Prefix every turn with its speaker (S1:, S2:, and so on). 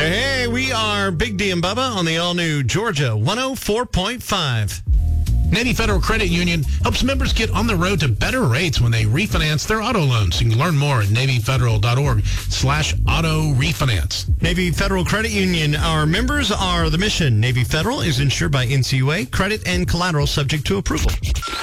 S1: Hey, we are Big D and Bubba on the all-new Georgia 104.5.
S2: Navy Federal Credit Union helps members get on the road to better rates when they refinance their auto loans. You can learn more at NavyFederal.org/auto refinance.
S1: Navy Federal Credit Union. Our members are the mission. Navy Federal is insured by NCUA. Credit and collateral subject to approval.